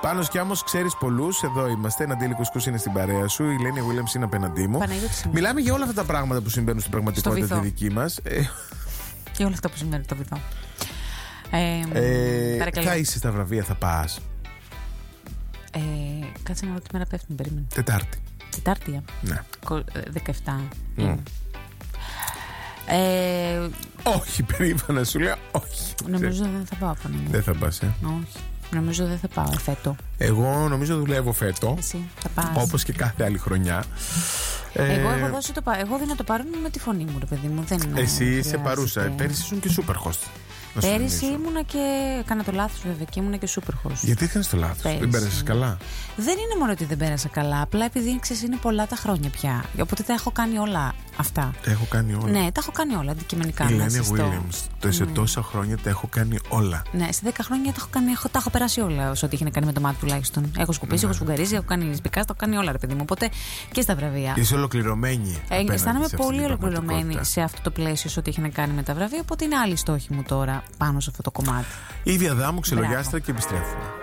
Πάνος κι Άμμος, ξέρεις πολλούς. Εδώ είμαστε. Ένα αντίλικος Κούς είναι στην παρέα σου. Η Λένη Williams είναι απέναντί μου. Μιλάμε για όλα αυτά τα πράγματα που συμβαίνουν στην πραγματικότητα τη δική μας. Και όλα αυτά που συμβαίνουν στο βυθό. Θα είσαι στα βραβεία, θα πας? Κάτσε να δω τι μέρα πέφτουν, περίμενε. Τετάρτη. Ναι. 17. Όχι, περίμενα, σου λέω όχι. Νομίζω δεν θα πάω φωνή. Δεν θα πας, Όχι. Νομίζω δεν θα πάω φέτο. Εγώ νομίζω δουλεύω φέτο. Εσύ θα πας. Όπως και κάθε άλλη χρονιά. Εγώ έχω δίνω το παρόν με τη φωνή μου, ρε παιδί μου. Εσύ είσαι παρούσα. Πέρυσι ήσουν και super host. Πέρυσι ήμουνα και. Έκανα το λάθος βέβαια και ήμουνα και super host. Γιατί έκανες το λάθος? Δεν πέρασες καλά? Δεν είναι μόνο ότι δεν πέρασα καλά. Απλά επειδή ξέρεις είναι πολλά τα χρόνια πια. Οπότε τα έχω κάνει όλα αυτά. Τα έχω κάνει όλα. Ναι, τα έχω κάνει όλα αντικειμενικά. Η Λένη Williams. Σε τόσα χρόνια τα έχω κάνει όλα. Ναι, σε 10 χρόνια τα έχω περάσει όλα. Όσο ό,τι έχει να κάνει με το μάτι τουλάχιστον. Έχω σκουπίσει, έχω σφουγγαρίσει, έχω κάνει λησπικά, τα έχω κάνει όλα, ρε παιδί μου. Οπότε και στα βραβεία. Είσαι ολοκληρωμένη. Αισθάνομαι πολύ ολοκληρωμένη σε αυτό το πλαίσιο, σε ό,τι έχει να κάνει με τα βραβεία. Οπότε είναι άλλη στόχη μου τώρα πάνω σε αυτό το κομμάτι. Ήδη Αδάμου, Ξελογιάστρα και επιστρέφουμε.